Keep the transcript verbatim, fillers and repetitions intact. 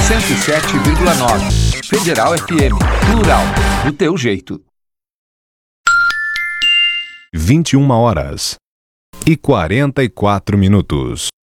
cento e sete vírgula nove. Federal F M. Plural. Do teu jeito. vinte e uma horas e quarenta e quatro minutos.